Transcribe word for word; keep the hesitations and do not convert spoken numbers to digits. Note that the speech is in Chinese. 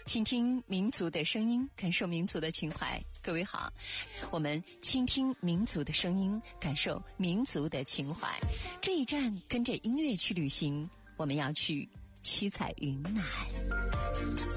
倾听民族的声音，感受民族的情怀。各位好，我们倾听民族的声音，感受民族的情怀。这一站跟着音乐去旅行，我们要去七彩云南。